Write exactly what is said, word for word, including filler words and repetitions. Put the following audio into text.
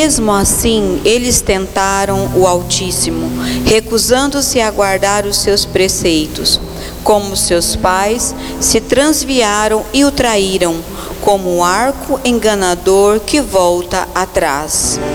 Mesmo assim, eles tentaram o Altíssimo, recusando-se a guardar os seus preceitos. Como seus pais, se transviaram e o traíram, como um arco enganador que volta atrás.